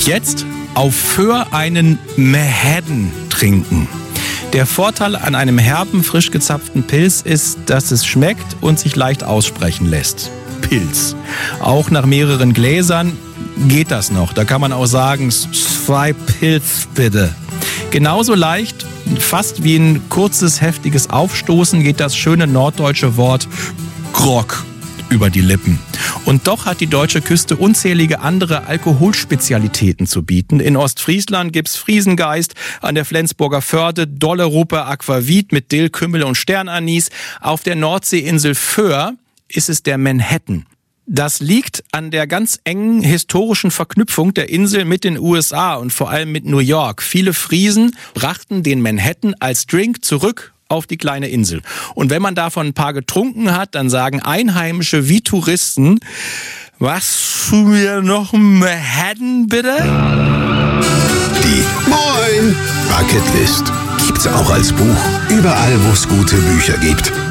Und jetzt auf für einen Manhattan trinken. Der Vorteil an einem herben, frisch gezapften Pils ist, dass es schmeckt und sich leicht aussprechen lässt. Pils. Auch nach mehreren Gläsern geht das noch. Da kann man auch sagen, 2 Pils bitte. Genauso leicht, fast wie ein kurzes, heftiges Aufstoßen, geht das schöne norddeutsche Wort Grog über die Lippen. Und doch hat die deutsche Küste unzählige andere Alkoholspezialitäten zu bieten. In Ostfriesland gibt's Friesengeist, an der Flensburger Förde Dolleruppe Aquavit mit Dill, Kümmel und Sternanis. Auf der Nordseeinsel Föhr ist es der Manhattan. Das liegt an der ganz engen historischen Verknüpfung der Insel mit den USA und vor allem mit New York. Viele Friesen brachten den Manhattan als Drink zurück auf die kleine Insel. Und wenn man davon ein paar getrunken hat, dann sagen Einheimische wie Touristen, was für mir noch ein Manhattan bitte? Die Moin Bucketlist gibt's auch als Buch, überall wo es gute Bücher gibt.